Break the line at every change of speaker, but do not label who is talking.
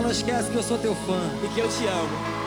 não esquece que eu sou teu fã
e que eu te amo.